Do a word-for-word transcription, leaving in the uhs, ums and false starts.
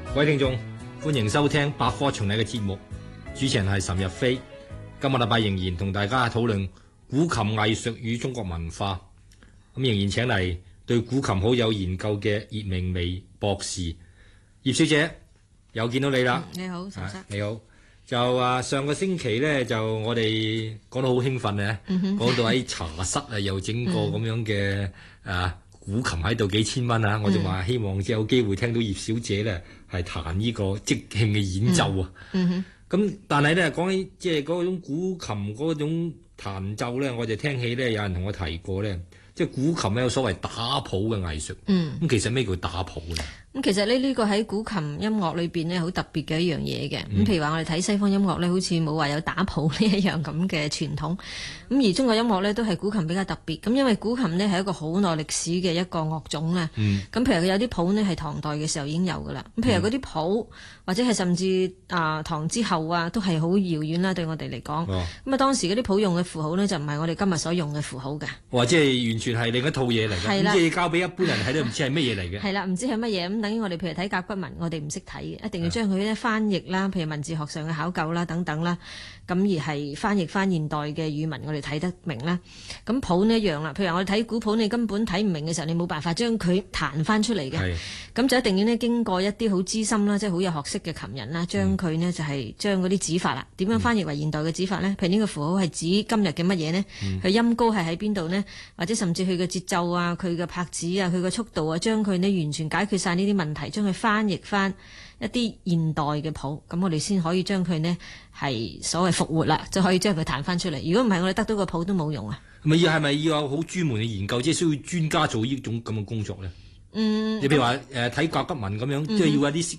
各位聽眾，歡迎收聽百科全禮嘅節目，主持人係岑日飛。今個禮拜仍然同大家討論古琴藝術與中國文化，咁仍然請嚟對古琴好有研究嘅葉明薇博士。葉小姐，又見到你啦、 嗯！你好，岑生。 你好。就啊，上個星期咧，就我哋講得好興奮咧， 嗯、 講到喺茶室啊，又整個咁樣嘅、嗯、啊古琴喺度幾千蚊啊！嗯、我就話希望即係有機會聽到葉小姐咧係彈呢個即興嘅演奏啊。咁、 嗯嗯、 但係咧講起即係嗰種古琴嗰種彈奏咧，我就聽起咧有人同我提過咧，即係古琴咧有所謂打譜嘅藝術。咁、嗯、其實咩叫打譜咧？ 咁其實呢呢個喺古琴音樂裏邊呢，好特別嘅一樣嘢嘅。咁、嗯、譬如話我哋睇西方音樂呢，好似冇話有打譜呢一樣咁嘅傳統。咁而中國音樂呢，都係古琴比較特別。咁因為古琴呢係一個好耐歷史嘅一個樂種啦。咁、嗯、譬如佢有啲譜呢係唐代嘅時候已經有噶啦。咁譬如嗰啲譜或者係甚至啊、呃、唐之後啊，都係好遙遠啦對我哋嚟講。咁啊、哦、當時嗰啲譜用嘅符號呢，就唔係我哋今日所用嘅符號嘅。 或者係完全係另一套嘢嚟嘅。咁即係交俾一般人睇都唔知係乜嘢嚟嘅。 係啦，唔知係乜嘢咁。等於我哋譬如睇甲骨文，我哋唔識睇嘅，一定要將佢咧翻譯啦，譬如文字學上嘅考究啦等等啦，咁而係翻譯翻現代嘅語文，我哋睇得明啦。咁譜呢一樣啦，譬如我哋睇古譜，你根本睇唔明嘅時候，你冇辦法將佢彈翻出嚟嘅。咁就一定要呢經過一啲好資深啦，即係好有學識嘅琴人啦，將佢呢就係將嗰啲指法啦，點樣翻譯為現代嘅指法呢？譬如呢個符號係指今日嘅乜嘢呢？佢、嗯、音高係喺邊度呢？或者甚至佢嘅節奏啊、佢嘅拍子啊、佢嘅速度啊，將佢呢完全解決晒呢啲問題，將佢翻譯翻一啲現代嘅譜，咁我哋先可以將佢呢係所謂復活啦，就可以將佢彈翻出嚟。如果唔係，我哋得到個譜都冇用啊。 咪要係咪要有好專門嘅研究，即係需要專家做呢種咁嘅工作咧？ 嗯， 你譬如話誒睇甲骨文咁樣，即、嗯、係要有啲